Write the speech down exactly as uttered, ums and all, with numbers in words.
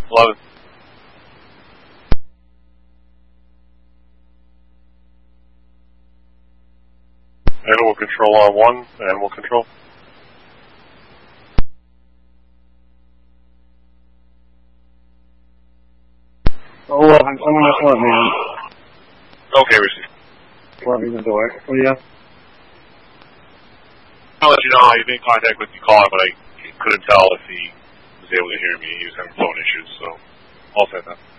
eleven. Animal control on one. Animal control. eleven, I'm gonna let me. Okay, receive. Let me the door. Oh, yeah. I'll let you know how he made contact with you calling, but I couldn't tell if he was able to hear me. He was having phone issues, so all set now.